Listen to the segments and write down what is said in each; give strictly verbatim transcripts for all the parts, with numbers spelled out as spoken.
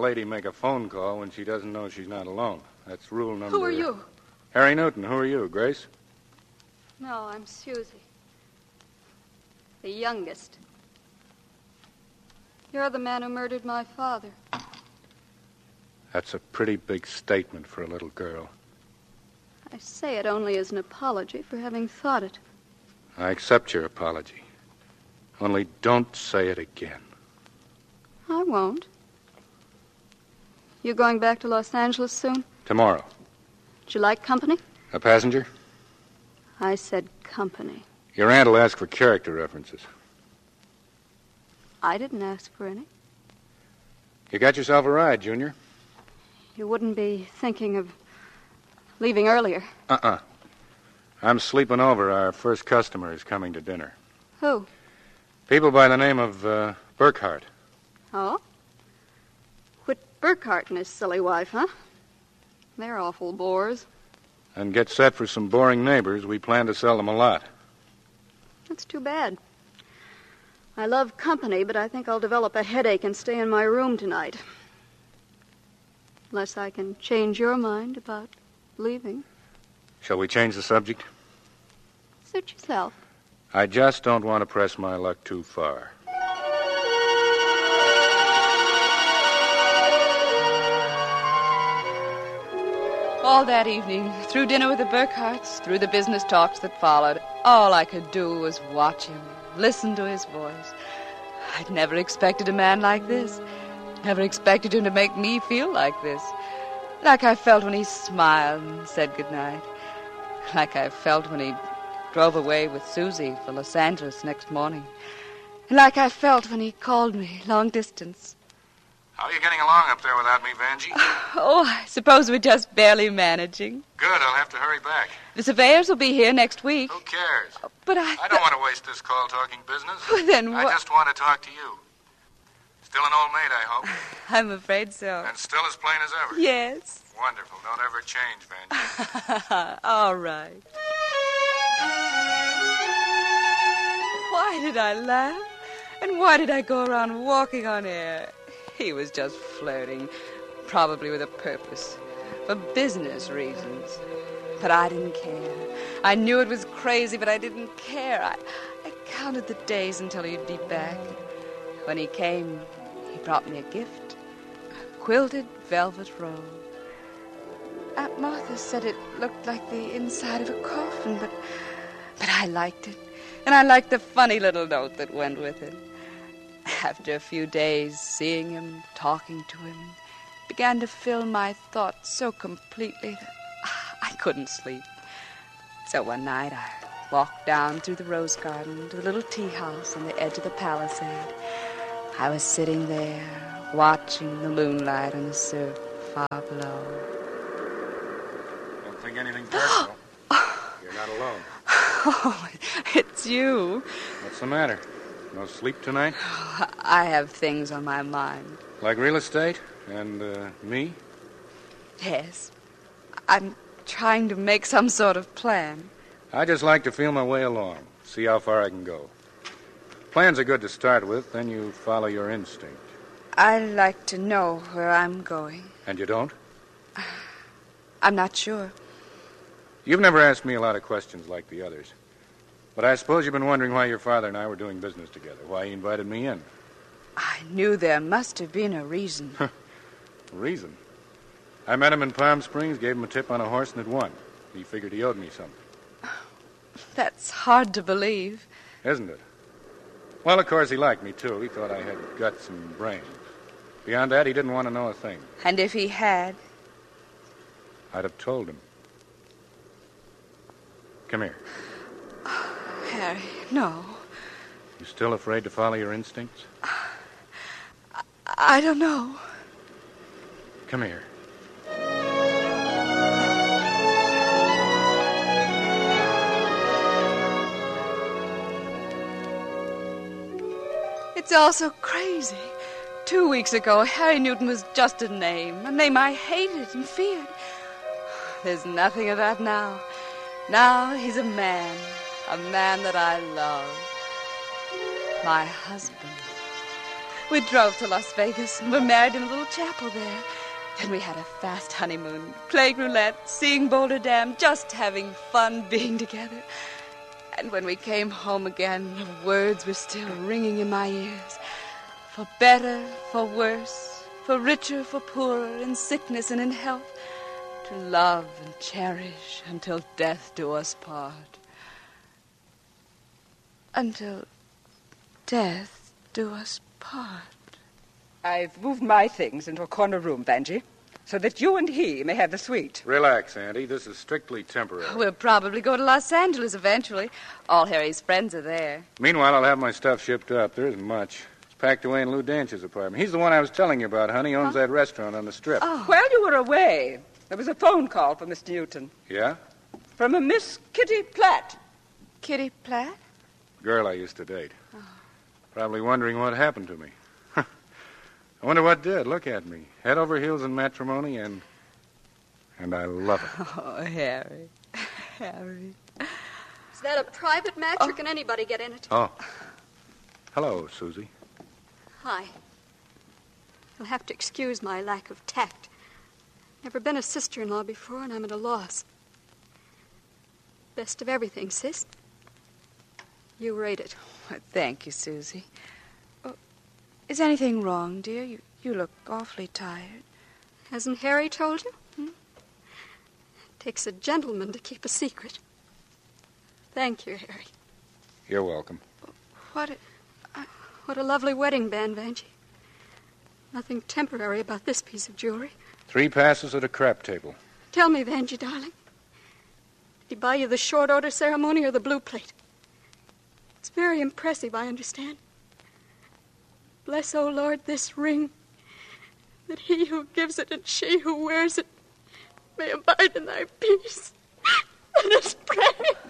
lady make a phone call when she doesn't know she's not alone. That's rule number... Who are you? Harry Newton. Who are you, Grace? No, I'm Susie. The youngest. You're the man who murdered my father. That's a pretty big statement for a little girl. I say it only as an apology for having thought it. I accept your apology. Only don't say it again. I won't. You going back to Los Angeles soon? Tomorrow. Would you like company? A passenger? I said company. Your aunt will ask for character references. I didn't ask for any. You got yourself a ride, Junior. You wouldn't be thinking of leaving earlier. Uh-uh. I'm sleeping over. Our first customer is coming to dinner. Who? People by the name of uh, Burkhart. Oh? Whit Burkhart and his silly wife, huh? They're awful bores. And get set for some boring neighbors. We plan to sell them a lot. That's too bad. I love company, but I think I'll develop a headache and stay in my room tonight. Unless I can change your mind about leaving. Shall we change the subject? Suit yourself. I just don't want to press my luck too far. All that evening, through dinner with the Burkharts, through the business talks that followed, all I could do was watch him, listen to his voice. I'd never expected a man like this. Never expected him to make me feel like this. Like I felt when he smiled and said goodnight. Like I felt when he drove away with Susie for Los Angeles next morning. And like I felt when he called me long distance. How are you getting along up there without me, Vanjie? Oh, I suppose we're just barely managing. Good, I'll have to hurry back. The surveyors will be here next week. Who cares? But I... I don't want to waste this call talking business. Well, then what? I just want to talk to you. Still an old maid, I hope. I'm afraid so. And still as plain as ever. Yes. Wonderful. Don't ever change, Vanjie. All right. Why did I laugh? And why did I go around walking on air? He was just flirting, probably with a purpose, for business reasons. But I didn't care. I knew it was crazy, but I didn't care. I, I counted the days until he'd be back. When he came, he brought me a gift, a quilted velvet robe. Aunt Martha said it looked like the inside of a coffin, but, but I liked it. And I liked the funny little note that went with it. After a few days, seeing him, talking to him, began to fill my thoughts so completely that I couldn't sleep. So one night I walked down through the rose garden to the little tea house on the edge of the palisade. I was sitting there, watching the moonlight on the surf far below. Don't think anything personal. You're not alone. Oh, it's you. What's the matter? No sleep tonight? I have things on my mind. Like real estate? And, uh, me? Yes. I'm trying to make some sort of plan. I just like to feel my way along, see how far I can go. Plans are good to start with, then you follow your instinct. I like to know where I'm going. And you don't? I'm not sure. You've never asked me a lot of questions like the others. But I suppose you've been wondering why your father and I were doing business together, why he invited me in. I knew there must have been a reason. Reason? I met him in Palm Springs, gave him a tip on a horse, and it won. He figured he owed me something. That's hard to believe. Isn't it? Well, of course, he liked me, too. He thought I had guts and brains. Beyond that, he didn't want to know a thing. And if he had? I'd have told him. Come here. Harry, no. You still afraid to follow your instincts? I, I don't know. Come here. It's all so crazy. Two weeks ago, Harry Newton was just a name, a name I hated and feared. There's nothing of that now. Now he's a man, a man that I love. My husband. We drove to Las Vegas and were married in a little chapel there. Then we had a fast honeymoon, playing roulette, seeing Boulder Dam, just having fun being together. And when we came home again, the words were still ringing in my ears. For better, for worse, for richer, for poorer, in sickness and in health, to love and cherish until death do us part. Until death do us part. I've moved my things into a corner room, Vanjie, so that you and he may have the suite. Relax, Auntie. This is strictly temporary. We'll probably go to Los Angeles eventually. All Harry's friends are there. Meanwhile, I'll have my stuff shipped up. There isn't much. It's packed away in Lou Danch's apartment. He's the one I was telling you about, honey. He owns huh? that restaurant on the Strip. Oh. While you were away, there was a phone call from Mister Newton. Yeah? From a Miss Kitty Platt. Kitty Platt? Girl I used to date. Oh. Probably wondering what happened to me. I wonder what did. Look at me. Head over heels in matrimony, and... and I love it. Oh, Harry. Harry. Is that a private match, oh. or can anybody get in it? Oh. Hello, Susie. Hi. You'll have to excuse my lack of tact. Never been a sister-in-law before, and I'm at a loss. Best of everything, sis. You rate it. Well, thank you, Susie. Oh, is anything wrong, dear? You, you look awfully tired. Hasn't Harry told you? Hmm? Takes a gentleman to keep a secret. Thank you, Harry. You're welcome. What a, I... what a lovely wedding band, Vanjie. Nothing temporary about this piece of jewelry. Three passes at a crap table. Tell me, Vanjie, darling. Did he buy you the short order ceremony or the blue plate? It's very impressive, I understand. Bless, O Lord, this ring, that he who gives it and she who wears it may abide in thy peace. Let us pray.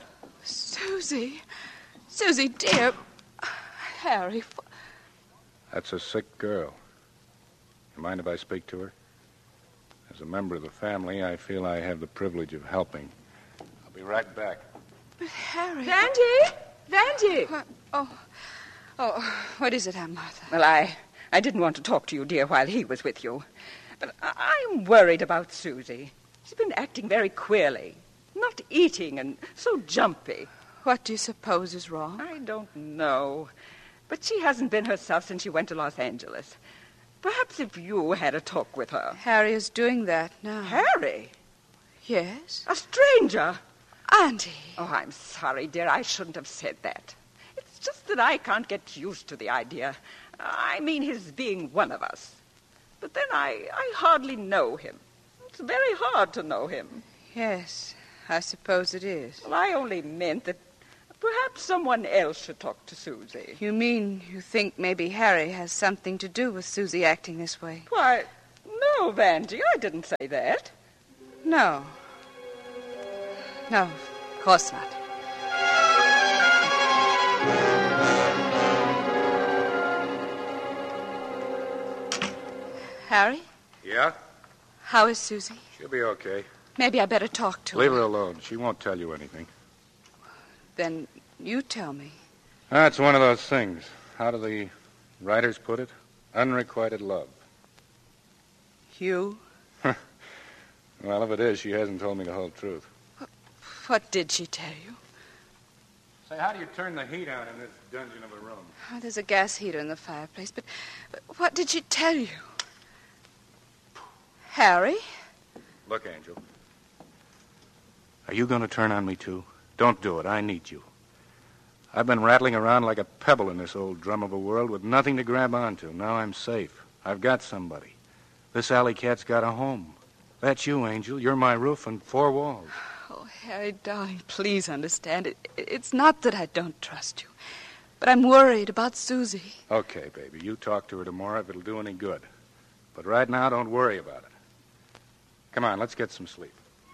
Susie. Susie, dear. Harry. That's a sick girl. You mind if I speak to her? As a member of the family, I feel I have the privilege of helping. I'll be right back. But Harry... Vanjie! Vanjie! What? Oh, oh, what is it, Aunt Martha? Well, I, I didn't want to talk to you, dear, while he was with you. But I, I'm worried about Susie. She's been acting very queerly. Not eating and so jumpy. What do you suppose is wrong? I don't know. But she hasn't been herself since she went to Los Angeles. Perhaps if you had a talk with her. Harry is doing that now. Harry? Yes. A stranger? Auntie. Oh, I'm sorry, dear. I shouldn't have said that. It's just that I can't get used to the idea. I mean his being one of us. But then I, I hardly know him. It's very hard to know him. Yes, I suppose it is. Well, I only meant that perhaps someone else should talk to Susie. You mean you think maybe Harry has something to do with Susie acting this way? Why, no, Vanjie, I didn't say that. No. No, of course not. Harry? Yeah? How is Susie? She'll be okay. Maybe I better talk to Leave her. her alone. She won't tell you anything. Then you tell me. That's one of those things. How do the writers put it? Unrequited love. You? Well, if it is, she hasn't told me the whole truth. What, what did she tell you? Say, how do you turn the heat on in this dungeon of a room? Oh, there's a gas heater in the fireplace, but, but what did she tell you? Harry? Look, Angel. Are you going to turn on me, too? Don't do it. I need you. I've been rattling around like a pebble in this old drum of a world with nothing to grab onto. Now I'm safe. I've got somebody. This alley cat's got a home. That's you, Angel. You're my roof and four walls. Oh, Harry, darling, please understand. It, it's not that I don't trust you, but I'm worried about Susie. Okay, baby. You talk to her tomorrow if it'll do any good. But right now, don't worry about it. Come on, let's get some sleep.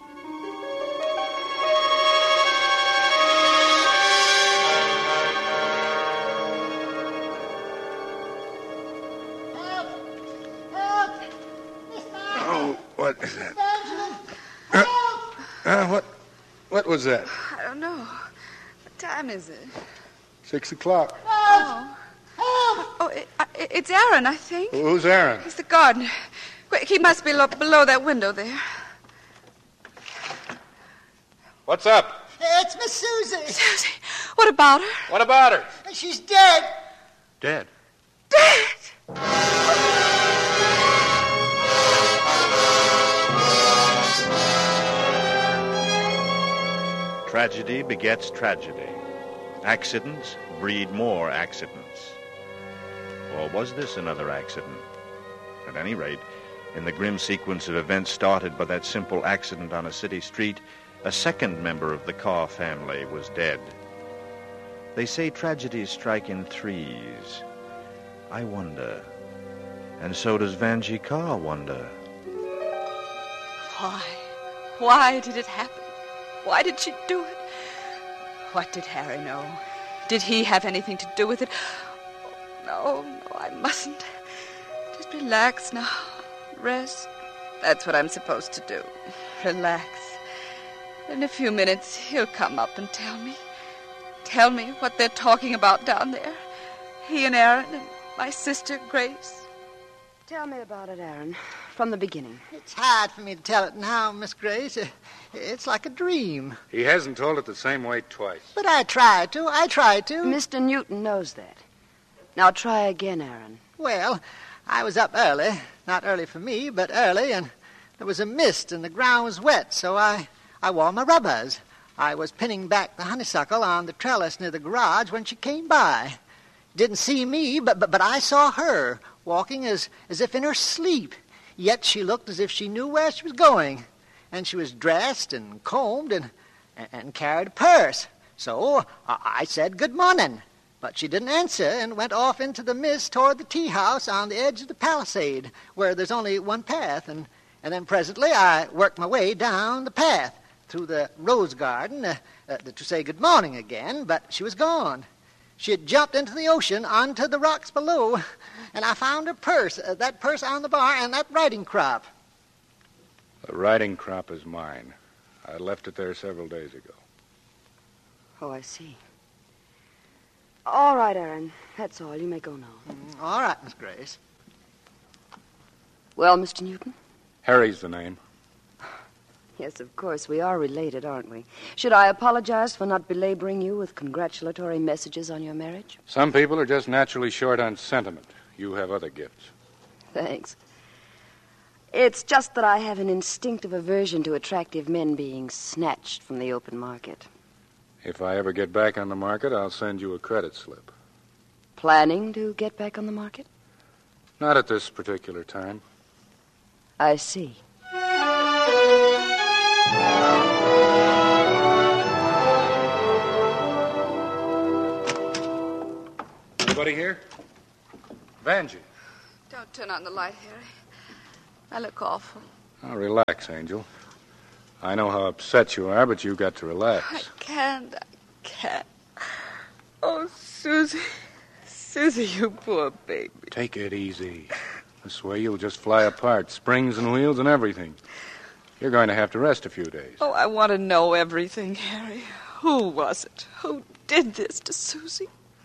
What is that? Uh, uh, what? What was that? I don't know. What time is it? Six o'clock. Oh, oh, it, It's Aaron, I think. Who's Aaron? He's the gardener. Quick, he must be lo- below that window there. What's up? It's Miss Susie. Susie, what about her? What about her? She's dead. Dead. Dead! Tragedy begets tragedy. Accidents breed more accidents. Or was this another accident? At any rate, in the grim sequence of events started by that simple accident on a city street, a second member of the Carr family was dead. They say tragedies strike in threes. I wonder. And so does Vanjie Carr wonder. Why? Why did it happen? Why did she do it? What did Harry know? Did he have anything to do with it? Oh, no, no, I mustn't. Just relax now. Rest. That's what I'm supposed to do. Relax. In a few minutes, he'll come up and tell me. Tell me what they're talking about down there. He and Aaron and my sister, Grace. Tell me about it, Aaron, from the beginning. It's hard for me to tell it now, Miss Grace. It's like a dream. He hasn't told it the same way twice. But I tried to. I tried to. Mister Newton knows that. Now try again, Aaron. Well, I was up early. Not early for me, but early, and there was a mist and the ground was wet, so I, I wore my rubbers. I was pinning back the honeysuckle on the trellis near the garage when she came by. Didn't see me, but, but, but I saw her, walking as, as if in her sleep. Yet she looked as if she knew where she was going. And she was dressed and combed and, and carried a purse. So I said good morning. But she didn't answer and went off into the mist toward the tea house on the edge of the palisade, where there's only one path. And, and then presently I worked my way down the path through the rose garden uh, uh, to say good morning again, but she was gone. She had jumped into the ocean onto the rocks below, and I found her purse, uh, that purse on the bar, and that riding crop. The riding crop is mine. I left it there several days ago. Oh, I see. All right, Aaron. That's all. You may go now. Mm, all right, Miss Grace. Well, Mister Newton? Harry's the name. Yes, of course. We are related, aren't we? Should I apologize for not belaboring you with congratulatory messages on your marriage? Some people are just naturally short on sentiment. You have other gifts. Thanks. It's just that I have an instinctive aversion to attractive men being snatched from the open market. If I ever get back on the market, I'll send you a credit slip. Planning to get back on the market? Not at this particular time. I see. Anybody here? Vanjie. Don't turn on the light, Harry. I look awful. Now, relax, Angel. I know how upset you are, but you've got to relax. I can't. I can't. Oh, Susie. Susie, you poor baby. Take it easy. This way you'll just fly apart, springs and wheels and everything. You're going to have to rest a few days. Oh, I want to know everything, Harry. Who was it? Who did this to Susie?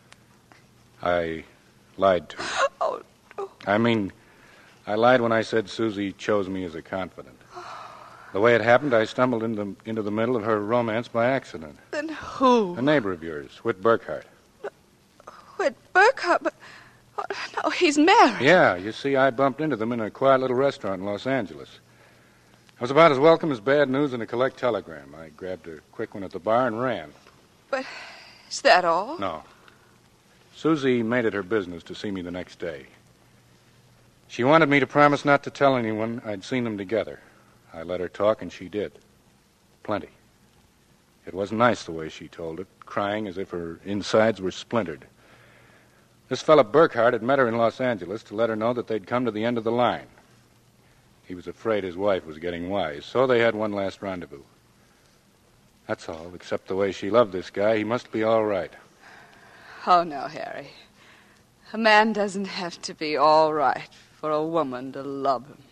I lied to you. Oh, no. I mean, I lied when I said Susie chose me as a confidant. The way it happened, I stumbled into, into the middle of her romance by accident. Then who? A neighbor of yours, Whit Burkhart. Whit Burkhart? But, oh, no, he's married. Yeah, you see, I bumped into them in a quiet little restaurant in Los Angeles. I was about as welcome as bad news in a collect telegram. I grabbed a quick one at the bar and ran. But is that all? No. Susie made it her business to see me the next day. She wanted me to promise not to tell anyone I'd seen them together. I let her talk, and she did. Plenty. It wasn't nice the way she told it, crying as if her insides were splintered. This fellow Burkhart had met her in Los Angeles to let her know that they'd come to the end of the line. He was afraid his wife was getting wise, so they had one last rendezvous. That's all, except the way she loved this guy. He must be all right. Oh, no, Harry. A man doesn't have to be all right for a woman to love him.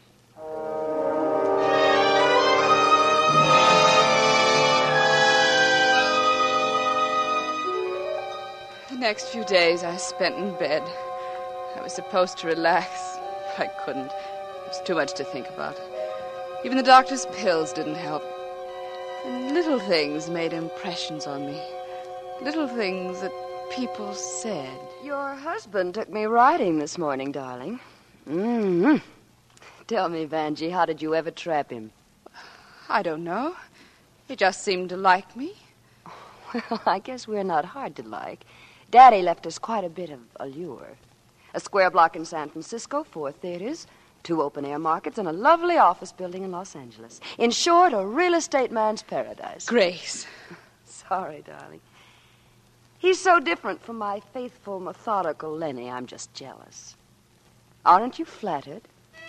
The next few days I spent in bed. I was supposed to relax, but I couldn't. There was too much to think about. Even the doctor's pills didn't help. And little things made impressions on me. Little things that people said. Your husband took me riding this morning, darling. Mm-hmm. Tell me, Vanjie, how did you ever trap him? I don't know. He just seemed to like me. Well, I guess we're not hard to like. Daddy left us quite a bit of allure. A square block in San Francisco, four theaters, two open-air markets, and a lovely office building in Los Angeles. In short, a real estate man's paradise. Grace. Sorry, darling. He's so different from my faithful, methodical Lenny, I'm just jealous. Aren't you flattered?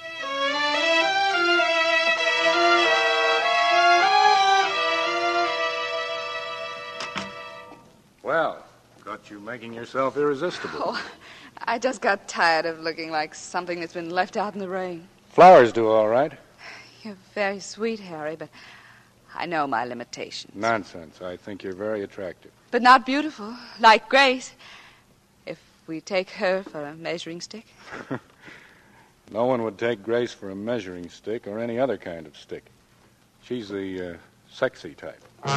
Well, got you making yourself irresistible. Oh, I just got tired of looking like something that's been left out in the rain. Flowers do all right. You're very sweet, Harry, but I know my limitations. Nonsense. I think you're very attractive. But not beautiful, like Grace. If we take her for a measuring stick. No one would take Grace for a measuring stick or any other kind of stick. She's the uh, sexy type.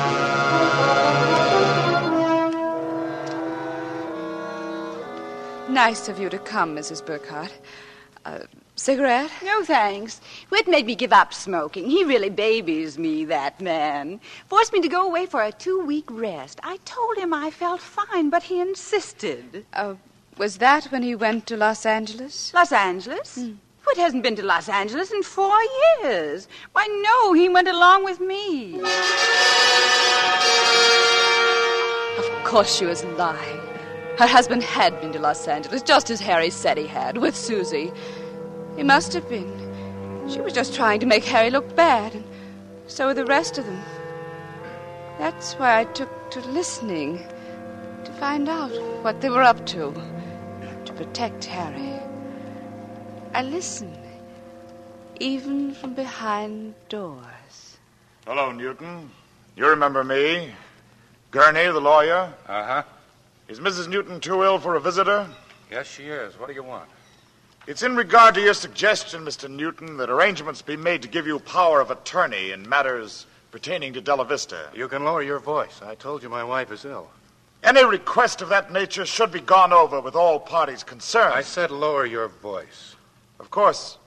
Nice of you to come, Missus Burkhart. Uh, cigarette? No, thanks. Whit made me give up smoking. He really babies me, that man. Forced me to go away for a two-week rest. I told him I felt fine, but he insisted. Uh, was that when he went to Los Angeles? Los Angeles? Mm. Whit hasn't been to Los Angeles in four years. Why, no, he went along with me. Of course she was lying. Her husband had been to Los Angeles, just as Harry said he had, with Susie. He must have been. She was just trying to make Harry look bad, and so were the rest of them. That's why I took to listening, to find out what they were up to, to protect Harry. I listened, even from behind doors. Hello, Newton. You remember me? Gurney, the lawyer? Uh-huh. Is Missus Newton too ill for a visitor? Yes, she is. What do you want? It's in regard to your suggestion, Mister Newton, that arrangements be made to give you power of attorney in matters pertaining to Della Vista. You can lower your voice. I told you my wife is ill. Any request of that nature should be gone over with all parties concerned. I said lower your voice. Of course,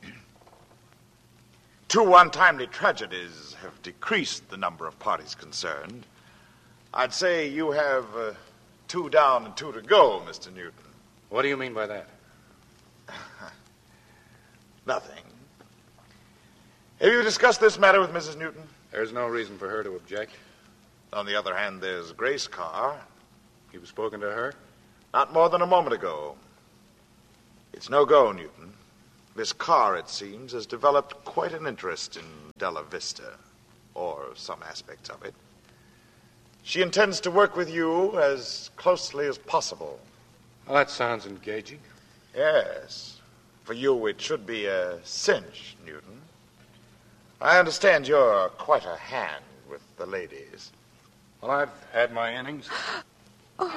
two untimely tragedies have decreased the number of parties concerned. I'd say you have... Uh, Two down and two to go, Mister Newton. What do you mean by that? Nothing. Have you discussed this matter with Missus Newton? There's no reason for her to object. On the other hand, there's Grace Carr. You've spoken to her? Not more than a moment ago. It's no go, Newton. Miss Carr, it seems, has developed quite an interest in Della Vista, or some aspects of it. She intends to work with you as closely as possible. Well, that sounds engaging. Yes. For you, it should be a cinch, Newton. I understand you're quite a hand with the ladies. Well, I've had my innings. Oh.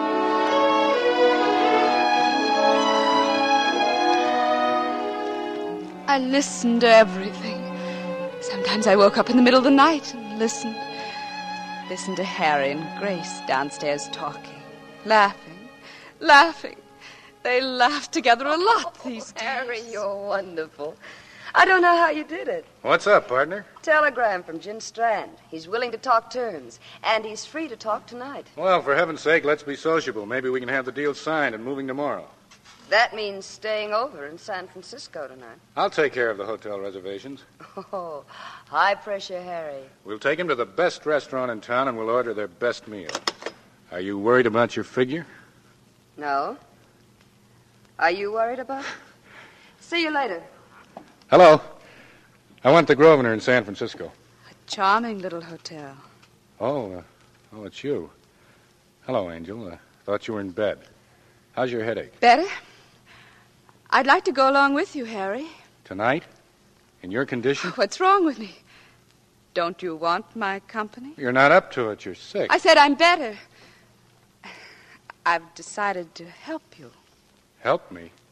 I listened to everything. Sometimes I woke up in the middle of the night and listened. Listened to Harry and Grace downstairs talking, laughing, laughing. They laugh together a lot these days. Harry, you're wonderful. I don't know how you did it. What's up, partner? Telegram from Jim Strand. He's willing to talk terms, and he's free to talk tonight. Well, for heaven's sake, let's be sociable. Maybe we can have the deal signed and moving tomorrow. That means staying over in San Francisco tonight. I'll take care of the hotel reservations. Oh, high pressure, Harry. We'll take him to the best restaurant in town and we'll order their best meal. Are you worried about your figure? No. Are you worried about it? See you later. Hello. I want the Grosvenor in San Francisco. A charming little hotel. Oh, uh, oh, it's you. Hello, Angel. I uh, thought you were in bed. How's your headache? Better. I'd like to go along with you, Harry. Tonight? In your condition? What's wrong with me? Don't you want my company? You're not up to it. You're sick. I said I'm better. I've decided to help you. Help me?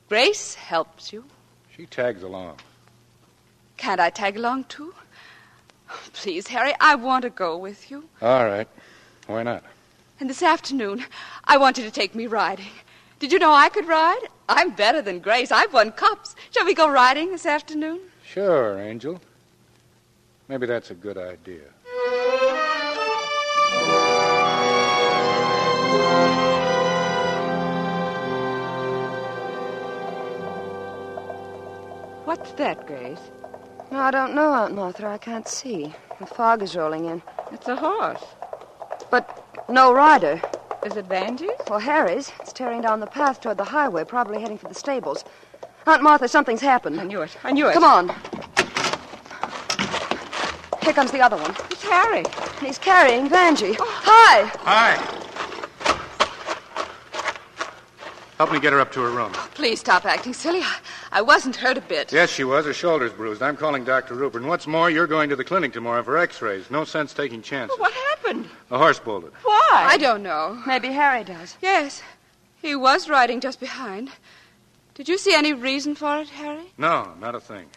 Grace helps you. She tags along. Can't I tag along, too? Please, Harry, I want to go with you. All right. Why not? And this afternoon, I want you to take me riding. Did you know I could ride? I'm better than Grace. I've won cups. Shall we go riding this afternoon? Sure, Angel. Maybe that's a good idea. What's that, Grace? No, I don't know, Aunt Martha. I can't see. The fog is rolling in. It's a horse. But no rider. Is it Vanjie's? Well, Harry's. It's tearing down the path toward the highway, probably heading for the stables. Aunt Martha, something's happened. I knew it. I knew it. Come on. Here comes the other one. It's Harry. And he's carrying Vanjie. Oh. Hi! Hi. Help me get her up to her room. Please stop acting silly. I, I wasn't hurt a bit. Yes, she was. Her shoulder's bruised. I'm calling Doctor Rupert. And what's more, you're going to the clinic tomorrow for x-rays. No sense taking chances. Well, what happened? A horse bolted. Why? I don't know. Maybe Harry does. Yes. He was riding just behind. Did you see any reason for it, Harry? No, not a thing.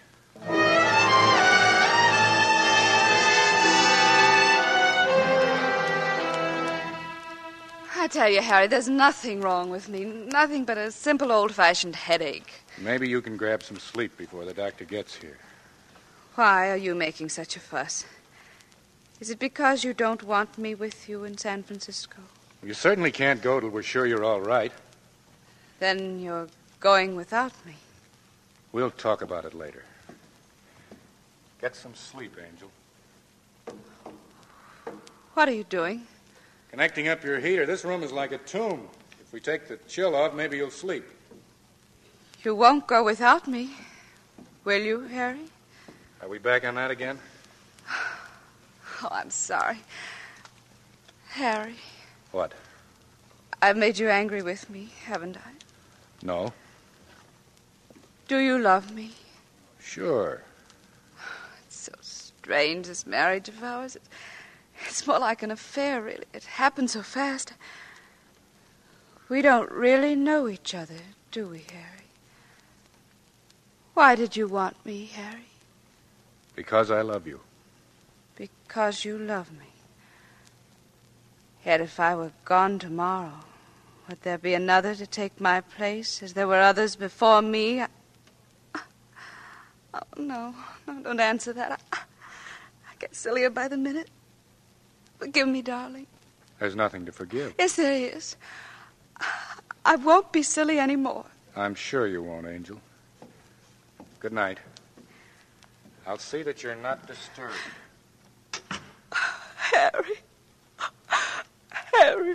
I tell you, Harry, there's nothing wrong with me. Nothing but a simple old-fashioned headache. Maybe you can grab some sleep before the doctor gets here. Why are you making such a fuss? Is it because you don't want me with you in San Francisco? You certainly can't go till we're sure you're all right. Then you're going without me. We'll talk about it later. Get some sleep, Angel. What are you doing? Connecting up your heater. This room is like a tomb. If we take the chill off, maybe you'll sleep. You won't go without me, will you, Harry? Are we back on that again? Oh, I'm sorry. Harry. What? I've made you angry with me, haven't I? No. Do you love me? Sure. It's so strange, this marriage of ours. It's, it's more like an affair, really. It happened so fast. We don't really know each other, do we, Harry? Why did you want me, Harry? Because I love you. Because you love me. Yet if I were gone tomorrow, would there be another to take my place, as there were others before me? I... Oh, no. No, don't answer that. I... I get sillier by the minute. Forgive me, darling. There's nothing to forgive. Yes, there is. I won't be silly anymore. I'm sure you won't, Angel. Good night. I'll see that you're not disturbed. Harry. Harry.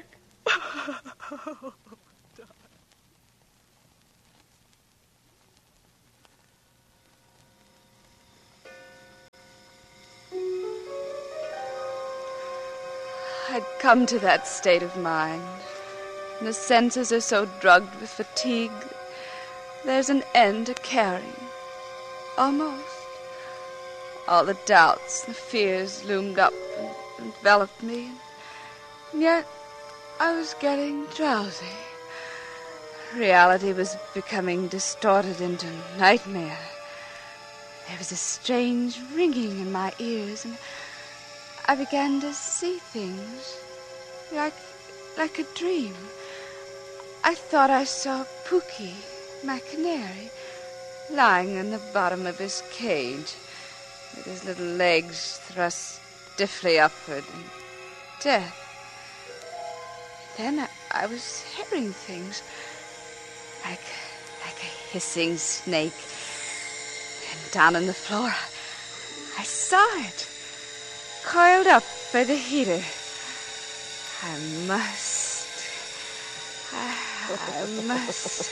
I'd come to that state of mind. And the senses are so drugged with fatigue, there's an end to caring. Almost. All the doubts, the fears loomed up and enveloped me. And yet, I was getting drowsy. Reality was becoming distorted into nightmare. There was a strange ringing in my ears, and I began to see things like, like a dream. I thought I saw Pookie, my canary, lying in the bottom of his cage, with his little legs thrust stiffly upward, and death. Then I, I was hearing things, like, like a hissing snake. And down on the floor, I saw it, coiled up by the heater. I must, I, I must.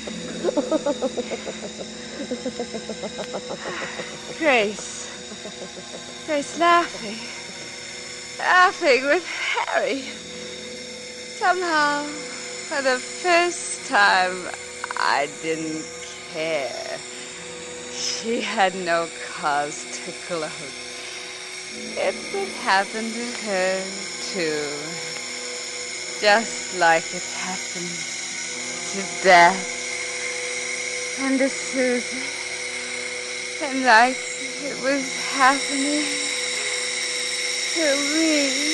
Grace. Grace laughing. Laughing with Harry. Somehow, for the first time, I didn't care. She had no cause to gloat. It would happen to her, too. Just like it happened to Dad. And the Susan. And like it was happening to me.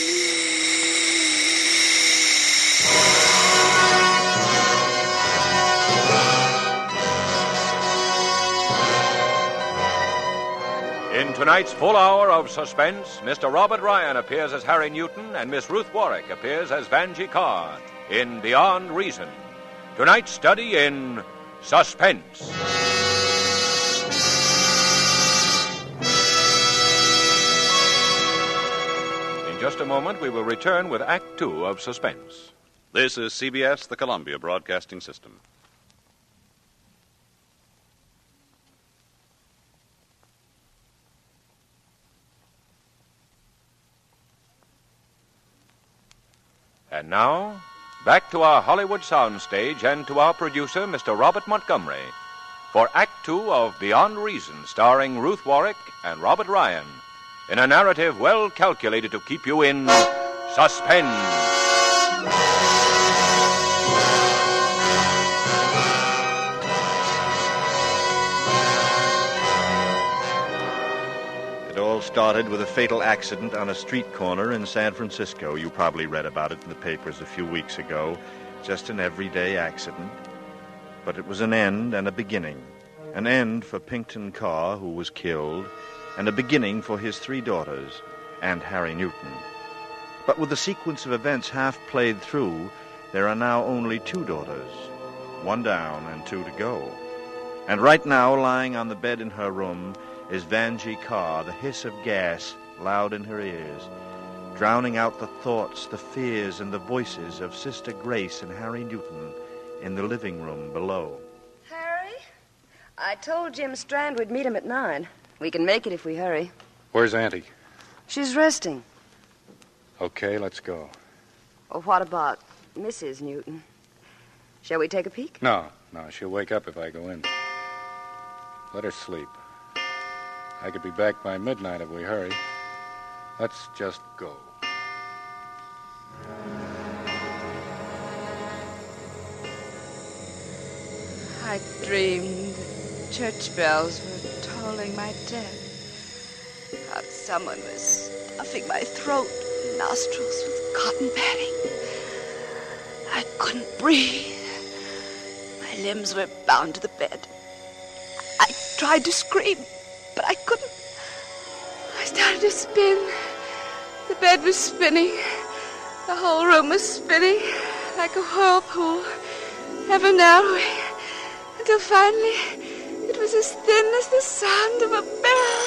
In tonight's full hour of suspense, Mister Robert Ryan appears as Harry Newton and Miss Ruth Warwick appears as Vanjie Carr in Beyond Reason. Tonight's study in suspense. In just a moment, we will return with Act Two of Suspense. This is C B S, the Columbia Broadcasting System. And now, back to our Hollywood soundstage and to our producer, Mister Robert Montgomery, for Act Two of Beyond Reason, starring Ruth Warwick and Robert Ryan, in a narrative well calculated to keep you in suspense. It all started with a fatal accident on a street corner in San Francisco. You probably read about it in the papers a few weeks ago. Just an everyday accident. But it was an end and a beginning. An end for Pinkton Carr, who was killed, and a beginning for his three daughters and Harry Newton. But with the sequence of events half played through, there are now only two daughters. One down and two to go. And right now, lying on the bed in her room, is Vanjie Carr, the hiss of gas loud in her ears, drowning out the thoughts, the fears, and the voices of Sister Grace and Harry Newton in the living room below. Harry, I told Jim Strand we'd meet him at nine. We can make it if we hurry. Where's Auntie? She's resting. Okay, let's go. Oh, what about Missus Newton? Shall we take a peek? No, no, she'll wake up if I go in. Let her sleep. I could be back by midnight if we hurry. Let's just go. I dreamed the church bells were tolling my death. How someone was stuffing my throat and nostrils with cotton padding. I couldn't breathe. My limbs were bound to the bed. I tried to scream, but I couldn't. I started to spin. The bed was spinning. The whole room was spinning like a whirlpool, ever narrowing, until finally it was as thin as the sound of a bell.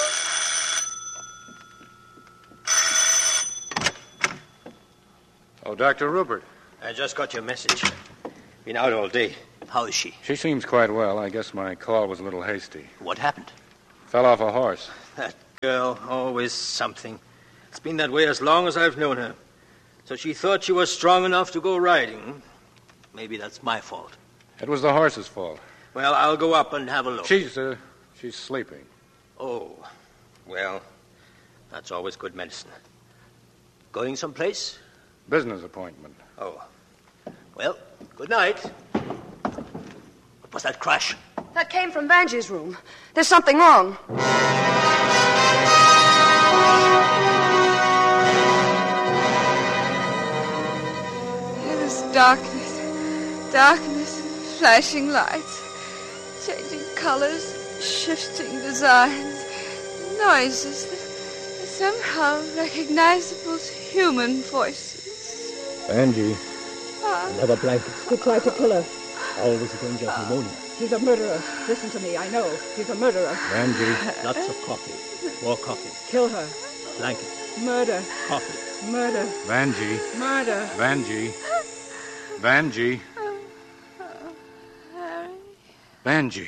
Oh, Doctor Rupert. I just got your message. Been out all day. How is she? She seems quite well. I guess my call was a little hasty. What happened? Fell off a horse. That girl, always something. It's been that way as long as I've known her. So she thought she was strong enough to go riding. Maybe that's my fault. It was the horse's fault. Well, I'll go up and have a look. She's, uh, she's sleeping. Oh, well, that's always good medicine. Going someplace? Business appointment. Oh. Well, good night. What was that crash? That came from Vanjie's room. There's something wrong. It was darkness, darkness, flashing lights, changing colors, shifting designs, noises that are somehow recognizable to human voices. Vanjie. Ah. Another blanket. He tried to kill her. Always a danger of pneumonia. He's a murderer. Listen to me. I know. He's a murderer. Vanjie. Lots of coffee. More coffee. Kill her. Blanket. Murder. Coffee. Murder. Vanjie. Murder. Vanjie. Vanjie. Harry. Vanjie.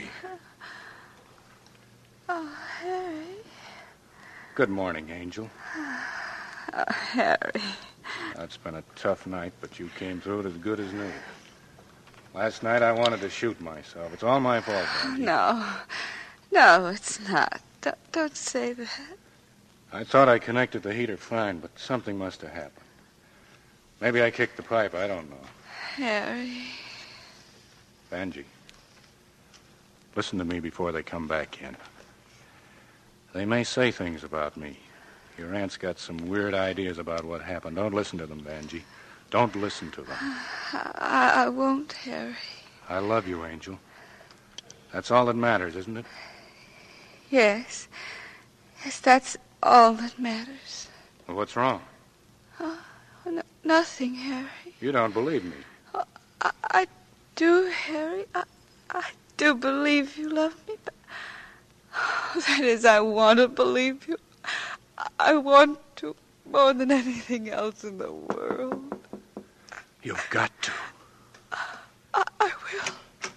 Oh, Harry. Good morning, Angel. Oh, Harry. It's been a tough night, but you came through it as good as new. Last night I wanted to shoot myself. It's all my fault, Vanjie. No. No, it's not. Don't, don't say that. I thought I connected the heater fine, but something must have happened. Maybe I kicked the pipe. I don't know. Harry. Vanjie. Listen to me before they come back in. They may say things about me. Your aunt's got some weird ideas about what happened. Don't listen to them, Vanjie. Don't listen to them. I, I won't, Harry. I love you, Angel. That's all that matters, isn't it? Yes. Yes, that's all that matters. Well, what's wrong? Oh, no, nothing, Harry. You don't believe me. Oh, I, I do, Harry. I, I do believe you love me, but oh, that is, I want to believe you. I, I want to more than anything else in the world. You've got to. I, I will.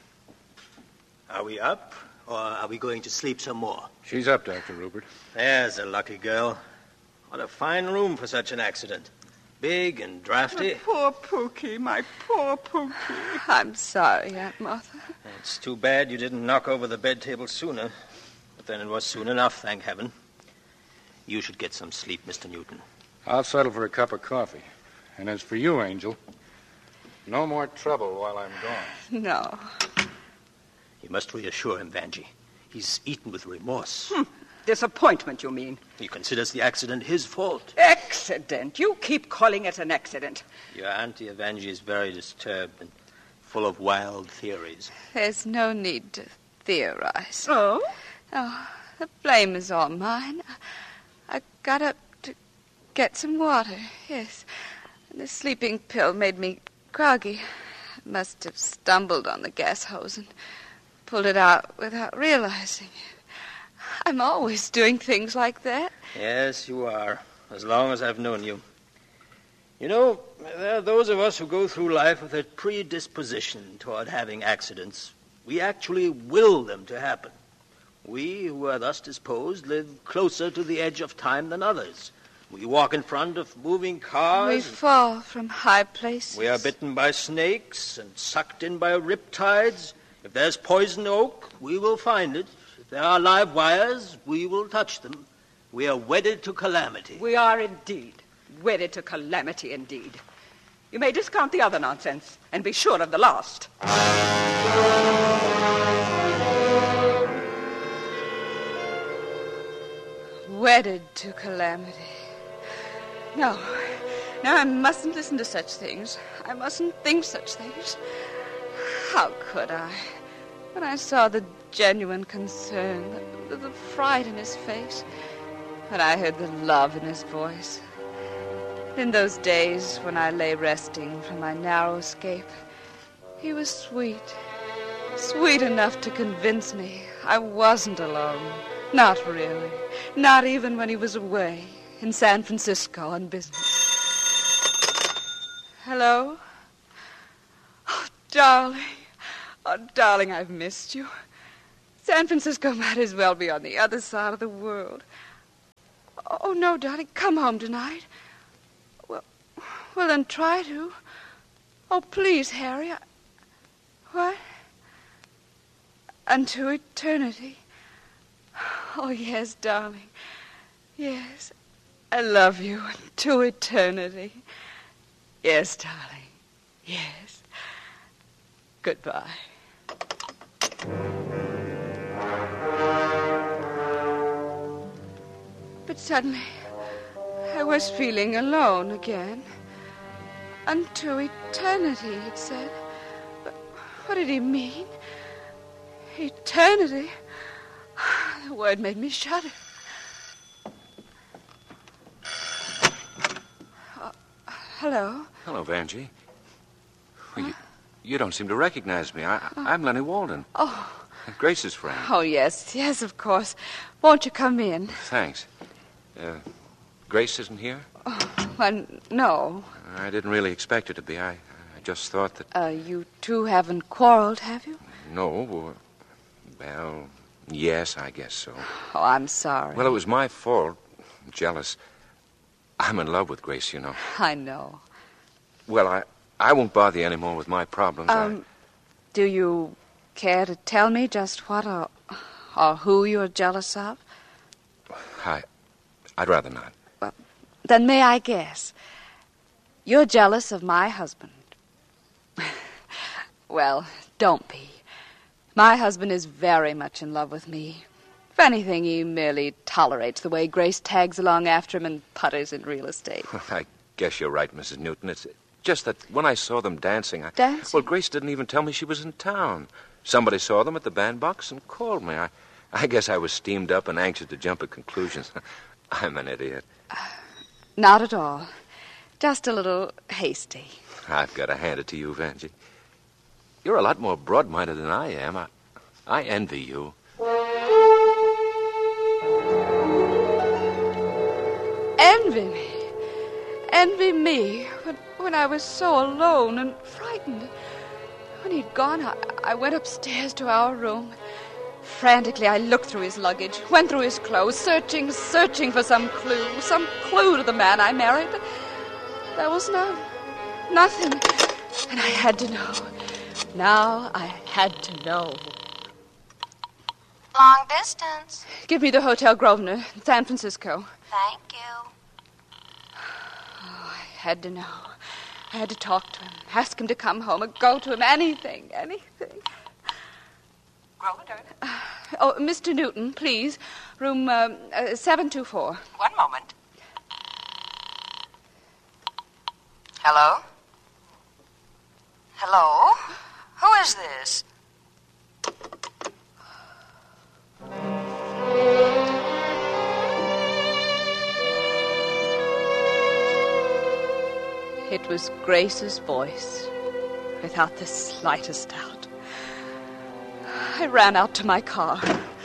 Are we up, or are we going to sleep some more? She's up, Doctor Rupert. There's a lucky girl. What a fine room for such an accident. Big and drafty. Oh, poor Pookie, my poor Pookie. I'm sorry, Aunt Martha. It's too bad you didn't knock over the bed table sooner. But then it was soon enough, thank heaven. You should get some sleep, Mister Newton. I'll settle for a cup of coffee. And as for you, Angel, no more trouble while I'm gone. No. You must reassure him, Vanjie. He's eaten with remorse. Hmm. Disappointment, you mean? He considers the accident his fault. Accident? You keep calling it an accident. Your Auntie Vanjie is very disturbed and full of wild theories. There's no need to theorize. Oh? Oh, the blame is all mine. I, I got up to get some water, yes. The sleeping pill made me groggy. I must have stumbled on the gas hose and pulled it out without realizing it. I'm always doing things like that. Yes, you are, as long as I've known you. You know, there are those of us who go through life with a predisposition toward having accidents. We actually will them to happen. We, who are thus disposed, live closer to the edge of time than others. We walk in front of moving cars. We fall from high places. We are bitten by snakes and sucked in by riptides. If there's poison oak, we will find it. If there are live wires, we will touch them. We are wedded to calamity. We are indeed. Wedded to calamity indeed. You may discount the other nonsense and be sure of the last. Wedded to calamity. No. No, I mustn't listen to such things. I mustn't think such things. How could I? When I saw the genuine concern, the, the fright in his face, when I heard the love in his voice. In those days when I lay resting from my narrow escape, he was sweet, sweet enough to convince me I wasn't alone. Not really. Not even when he was away in San Francisco on business. Hello? Oh, darling. Oh, darling, I've missed you. San Francisco might as well be on the other side of the world. Oh, no, darling, come home tonight. Well, well, then try to. Oh, please, Harry. I... What? Unto eternity. Oh, yes, darling. Yes, I love you to eternity. Yes, darling. Yes. Goodbye. But suddenly, I was feeling alone again. Unto eternity, it said. But what did he mean? Eternity? The word made me shudder. Uh, hello? Hello, Vanjie. Well, you, you don't seem to recognize me. I, I'm Lenny Walden. Oh. Grace's friend. Oh, yes, yes, of course. Won't you come in? Thanks. Uh, Grace isn't here? Oh, well, no. I didn't really expect her to be. I, I just thought that... Uh, you two haven't quarreled, have you? No. Well, yes, I guess so. Oh, I'm sorry. Well, it was my fault. Jealous. I'm in love with Grace, you know. I know. Well, I, I won't bother you anymore with my problems. Um, I... do you care to tell me just what or, or who you're jealous of? I, I'd rather not. Well, then may I guess? You're jealous of my husband. Well, don't be. My husband is very much in love with me. If anything, he merely tolerates the way Grace tags along after him and putters in real estate. I guess you're right, Missus Newton. It's just that when I saw them dancing... I, Dancing? Well, Grace didn't even tell me she was in town. Somebody saw them at the bandbox and called me. I, I guess I was steamed up and anxious to jump at conclusions. I'm an idiot. Uh, not at all. Just a little hasty. I've got to hand it to you, Vanjie. You're a lot more broad-minded than I am. I, I envy you. Envy me? Envy me when, when I was so alone and frightened. When he'd gone, I, I went upstairs to our room. Frantically, I looked through his luggage, went through his clothes, searching, searching for some clue, some clue to the man I married. But there was none. Nothing. And I had to know. Now I had to know. Long distance. Give me the Hotel Grosvenor, San Francisco. Thank you. Oh, I had to know. I had to talk to him, ask him to come home, or go to him, anything, anything. Grosvenor. Uh, oh, Mister Newton, please. Room um, uh, seven two four. One moment. Hello? Hello? Who is this? It was Grace's voice, without the slightest doubt. I ran out to my car.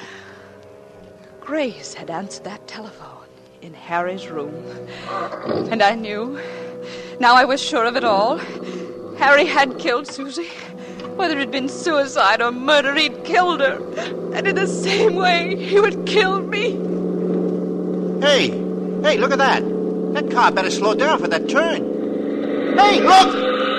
Grace had answered that telephone in Harry's room. And I knew. Now I was sure of it all. Harry had killed Susie. Whether it had been suicide or murder, he'd killed her. And in the same way, he would kill me. Hey, hey, look at that. That car better slow down for that turn. Hey, look!